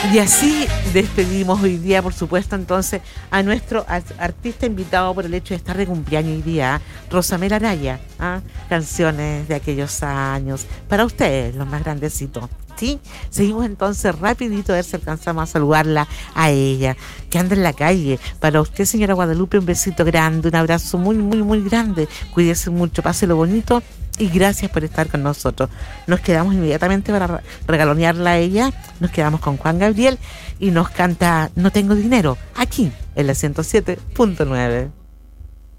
Y así despedimos hoy día, por supuesto, entonces, a nuestro artista invitado por el hecho de estar de cumpleaños hoy día, Rosamel Araya, canciones de aquellos años, para ustedes, los más grandecitos. ¿Sí? Seguimos entonces rapidito a ver si alcanzamos a saludarla a ella, que anda en la calle. Para usted, señora Guadalupe, un besito grande, un abrazo muy, muy, muy grande. Cuídese mucho, páselo bonito y gracias por estar con nosotros. Nos quedamos inmediatamente para regalonearla a ella. Nos quedamos con Juan Gabriel y nos canta No tengo dinero, aquí en la 107.9.